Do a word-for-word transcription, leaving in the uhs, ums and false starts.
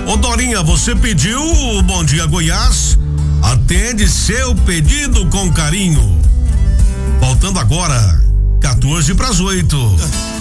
Ô Dorinha, você pediu o Bom Dia Goiás? Atende seu pedido com carinho. Faltando agora quatorze para as oito.